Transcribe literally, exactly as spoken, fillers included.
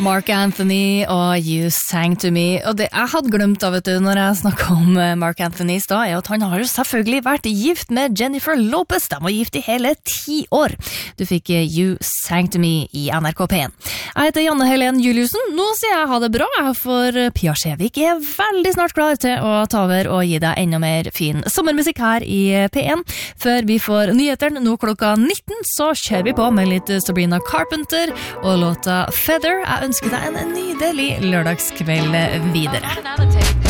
Mark Anthony og You Sang To Me. Og det jeg hadde glemt av, vet du, når jeg snakket om Mark Anthony i sted, er at han har jo selvfølgelig vært gift med Jennifer Lopez. De var gift i hele ti år. Du fikk You Sang To Me i N R K P en. Jeg heter Janne Helen Juliussen. Nå sier jeg ha det bra, for Pia Skjevik er veldig snart klar til å ta over og gi deg enda mer fin sommermusikk her i P en. Før vi får nyhetene nå klokka nitten, så kjører vi på med litt Sabrina Carpenter og låta Feather. Jeg ønsker deg en nydelig lørdagskveld videre.